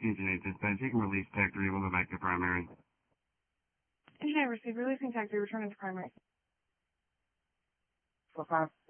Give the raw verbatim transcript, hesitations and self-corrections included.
Fusion eight dispatch, you can release tag three, we'll go back to primary. Engine eight received, releasing tag three, returning to primary. four five.